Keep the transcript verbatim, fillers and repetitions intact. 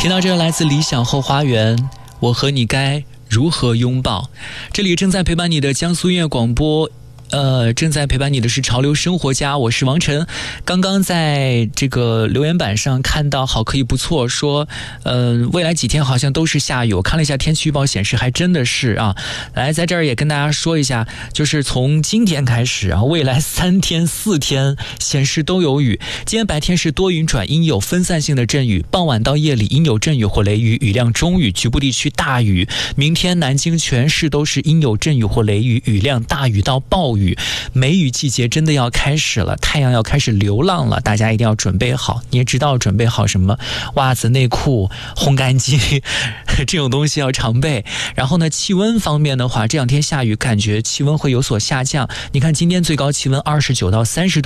听到这个来自理想后花园，我和你该如何拥抱？这里正在陪伴你的江苏音乐广播，呃，正在陪伴你的是潮流生活家，我是王晨。刚刚在这个留言板上看到好可以不错，说呃，未来几天好像都是下雨，我看了一下天气预报显示还真的是啊。来，在这儿也跟大家说一下，就是从今天开始啊，未来三天四天显示都有雨。今天白天是多云转阴，有分散性的阵雨，傍晚到夜里阴有阵雨或雷雨，雨量中雨，局部地区大雨。明天南京全市都是阴有阵雨或雷雨，雨量大雨到暴雨。梅雨季节真的要开始了，太阳要开始流浪了，大家一定要准备好。你也知道准备好什么，袜子、内裤、烘干机这种东西要常备。然后呢，气温方面的话，这两天下雨，感觉气温会有所下降。你看今天最高气温二十九到三十度。